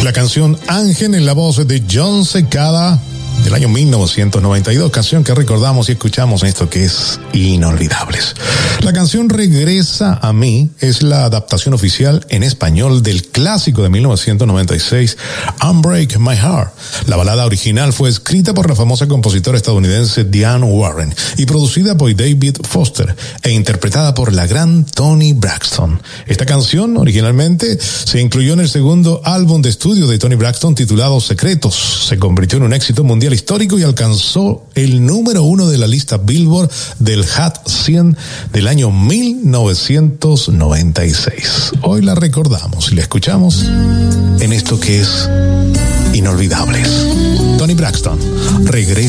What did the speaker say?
la canción Ángel en la voz de John Cicada del año 1992, canción que recordamos y escuchamos en esto que es Inolvidables. La canción Regresa a mí es la adaptación oficial en español del clásico de 1996, Unbreak My Heart. La balada original fue escrita por la famosa compositora estadounidense Diane Warren y producida por David Foster e interpretada por la gran Toni Braxton. Esta canción originalmente se incluyó en el segundo álbum de estudio de Toni Braxton titulado Secretos. Se convirtió en un éxito mundial histórico y alcanzó el número 1 de la lista Billboard del Hot 100 del año 1996. Hoy la recordamos y la escuchamos en esto que es Inolvidables. Toni Braxton, regresa.